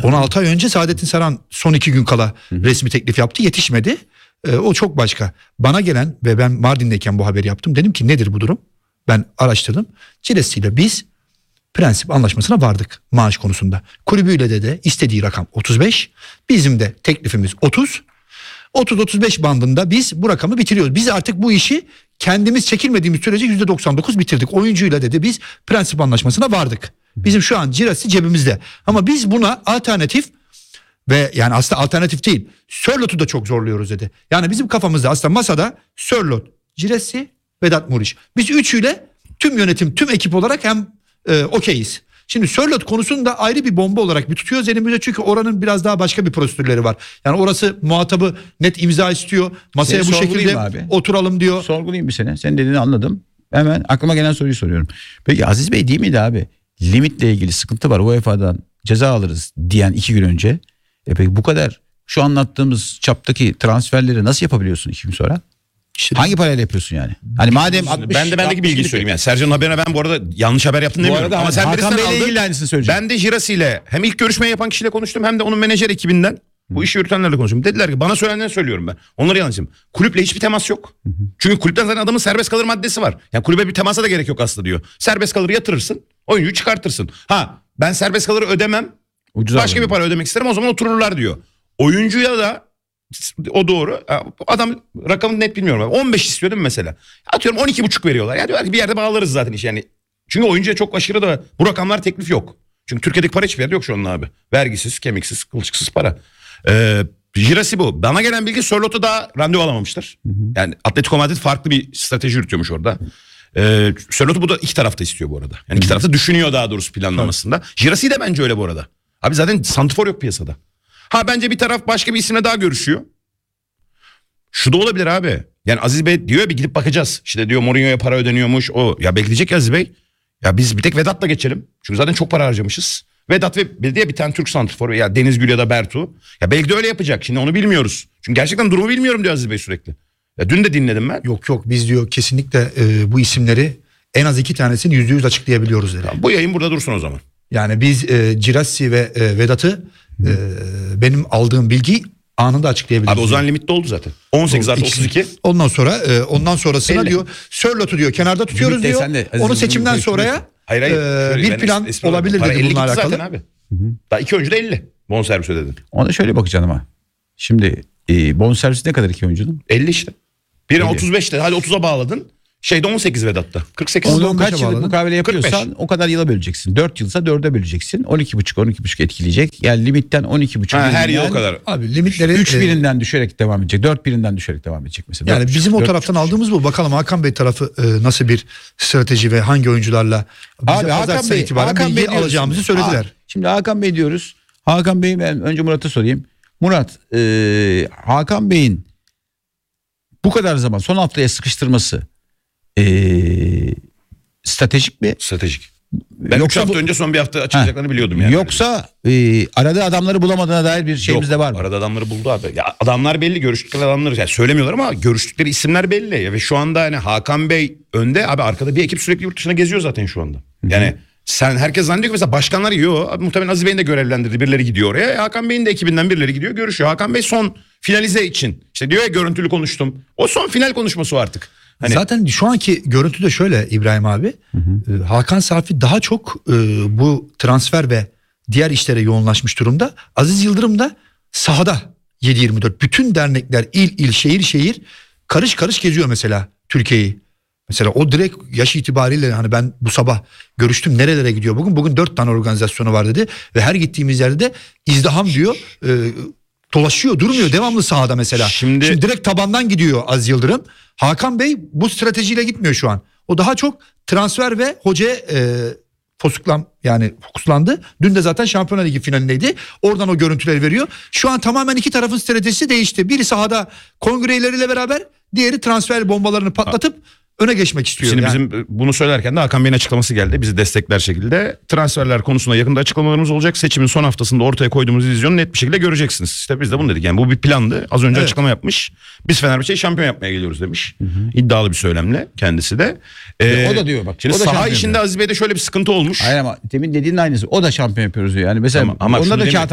16 ay önce Saadettin Saran son 2 gün kala resmi teklif yaptı, yetişmedi. O çok başka. Bana gelen ve ben Mardin'deyken bu haberi yaptım. Dedim ki nedir bu durum? Ben araştırdım. Cilesi ile biz prensip anlaşmasına vardık maaş konusunda. Kulübüyle de istediği rakam 35. Bizim de teklifimiz 30. 30-35 bandında biz bu rakamı bitiriyoruz. Biz artık bu işi kendimiz çekilmediğimiz sürece %99 bitirdik. Oyuncuyla dedi biz prensip anlaşmasına vardık. Bizim şu an Cirasi cebimizde. Ama biz buna alternatif ve yani aslında alternatif değil, Sörlot'u da çok zorluyoruz dedi. Yani bizim kafamızda aslında masada Sörlot, Cirasi, Vedat Muriç. Biz üçüyle tüm yönetim, tüm ekip olarak hem okeyiz. Şimdi Sörlot konusunda ayrı bir bomba olarak bir tutuyoruz elimizde, çünkü oranın biraz daha başka bir prosedürleri var. Yani orası muhatabı net imza istiyor. Masaya Seni bu şekilde abi. Oturalım diyor. Sorgulayayım bir sene. Senin dediğini anladım. Hemen aklıma gelen soruyu soruyorum. Peki Aziz Bey değil miydi abi? Limitle ilgili sıkıntı var, UEFA'dan ceza alırız diyen 2 gün önce. Peki bu kadar şu anlattığımız çaptaki transferleri nasıl yapabiliyorsun 2 gün sonra? İşte hangi parayla yapıyorsun yani? Hani madem 60, bendeki bilgiyi söyleyeyim yani. Sercan'ın haberine ben bu arada yanlış haber yaptın demiyorum. arada Ama sen Hakan birisinden Bey'le aldın. ilgili aynısını söyleyeceğim. Ben de Jirasi ile hem ilk görüşmeyi yapan kişiyle konuştum hem de onun menajer ekibinden bu işi yürütenlerle konuştum. Dediler ki bana söylenenleri söylüyorum ben. Onları yanlışım. Kulüple hiçbir temas yok. Çünkü kulüpten zaten adamın serbest kalır maddesi var. Yani kulübe bir temasa da gerek yok aslında diyor. Serbest kalır yatırırsın. Oyuncuyu çıkartırsın. Ha ben serbest kalır ödemem. Ucuz Başka alırım. bir para ödemek isterim, o zaman otururlar diyor. Oyuncuya da o doğru. Adam rakamını net bilmiyorum. 15 istiyordum mesela. Atıyorum 12,5 veriyorlar. Ya diyorlar ki bir yerde bağlarız zaten iş yani. Çünkü oyuncuya çok aşırı da bu rakamlar teklif yok. Çünkü Türkiye'deki para hiçbir yerde yok şu an abi. Vergisiz, kemiksiz, kılçıksız para. Jirasi bu. Bana gelen bilgi Sörlot'a daha randevu alamamışlar. Yani Atletico Madrid farklı bir strateji yürütüyormuş orada. Sörlot'u bu da iki tarafta istiyor bu arada. Yani iki tarafta düşünüyor daha doğrusu planlamasında. Jirasi de bence öyle bu arada. Abi zaten santrfor yok piyasada. Ha bence bir taraf başka bir isimle daha görüşüyor. Şu da olabilir abi. Yani Aziz Bey diyor ya bir gidip bakacağız. İşte diyor Mourinho'ya para ödeniyormuş. O ya bekleyecek ya Aziz Bey. Ya biz bir tek Vedat'la geçelim. Çünkü zaten çok para harcamışız. Vedat ve bir tane Türk santrfor ya Deniz Gül ya da Bertu. Ya belki de öyle yapacak. Şimdi onu bilmiyoruz. Çünkü gerçekten durumu bilmiyorum diyor Aziz Bey sürekli. Ya dün de dinledim ben. Yok biz diyor kesinlikle bu isimleri en az 2 tanesini %100 açıklayabiliyoruz dedi. Tamam, bu yayın burada dursun o zaman. Yani biz Cirasi ve Vedat'ı benim aldığım bilgi anında açıklayabiliriz. Abi o zaman limit doldu zaten. 18 artı 32. Ondan sonrasına 50. diyor Sörlot'u diyor kenarda tutuyoruz Limit diyor. sen de, Onu Aziz seçimden Bey, sonraya Hayır. bir plan olabilir para dedi 50 bununla gitti alakalı. zaten abi. Daha 2 oyuncu da 50. Bonservis ödedin. Ona şöyle bakacaksın ama. Şimdi bonservis ne kadar 2 oyuncunun? 50 işte. Birine 50. 35'te hadi 30'a bağladın. Şeyde 18 Vedat'ta. 48. Onu Onu kaç 15'e yıllık bağladın? mukavele yapıyorsan 45. o kadar yıla böleceksin. 4 yılsa 4'e böleceksin. 12,5 etkileyecek. Yani limitten 12,5 Her yıl o kadar. Abi limitleri 3 birinden düşerek devam edecek. 4 birinden düşerek devam edecek mesela. yani 4,5, bizim o 4,5. taraftan aldığımız bu. Bakalım Hakan Bey tarafı nasıl bir strateji ve hangi oyuncularla bize Abi Hakan Bey, itibaren bilgi diyoruz alacağımızı şimdi. söylediler. Şimdi Hakan Bey diyoruz. Hakan Bey ben önce Murat'a sorayım. Murat, Hakan Bey'in bu kadar zaman son haftaya sıkıştırması stratejik mi? Stratejik. Ben 3 Yoksa hafta bu- önce son bir hafta açıklayacaklarını biliyordum yani. Yoksa aradığı adamları bulamadığına dair bir şeyimiz de var mı? Arada adamları buldu abi. Ya adamlar belli, görüştükleri adamları yani söylemiyorlar ama görüştükleri isimler belli. Ya ve şu anda hani Hakan Bey önde, abi arkada bir ekip sürekli yurt dışına geziyor zaten şu anda. Yani herkes zannediyor ki mesela başkanlar yiyor. Abi, muhtemelen Aziz Bey'in de görevlendirdi. Birileri gidiyor oraya. Hakan Bey'in de ekibinden birileri gidiyor, görüşüyor. Hakan Bey son finalize için. İşte diyor ya görüntülü konuştum. O son final konuşması o artık. Hani Zaten şu anki görüntü de şöyle İbrahim abi. Hakan Safi daha çok bu transfer ve diğer işlere yoğunlaşmış durumda. Aziz Yıldırım da sahada 7/24. Bütün dernekler il şehir karış karış geziyor mesela Türkiye'yi. Mesela o direkt yaş itibariyle hani ben bu sabah görüştüm nerelere gidiyor bugün. Bugün 4 tane organizasyonu var dedi. Ve her gittiğimiz yerde de izdiham diyor. Dolaşıyor durmuyor devamlı sahada mesela. Şimdi direkt tabandan gidiyor Aziz Yıldırım. Hakan Bey bu gitmiyor şu an. O daha çok transfer ve hocaya fokuslandı. Dün de zaten Şampiyonlar Ligi finalindeydi. Oradan o görüntüleri veriyor. Şu an tamamen iki tarafın stratejisi değişti. Biri sahada kongreyleriyle beraber, diğeri transfer bombalarını patlatıp öne geçmek istiyor. Şimdi yani. bizim bunu söylerken de Hakan Bey'in açıklaması geldi. Bizi destekler şekilde. Transferler konusunda yakında açıklamalarımız olacak. Seçimin son haftasında ortaya koyduğumuz vizyonu net bir şekilde göreceksiniz. İşte biz de bunu dedik. Yani bu bir plandı. Az önce açıklama yapmış. Biz Fenerbahçe'yi şampiyon yapmaya geliyoruz demiş. İddialı bir söylemle kendisi de. O da diyor bak. Şimdi o da saha şampiyon işinde diyor. Aziz Bey'de şöyle bir sıkıntı olmuş. Hayır ama demin dediğinin aynısı. O da şampiyon yapıyoruz diyor. Yani mesela Ama onda şunu da demiyor. kağıt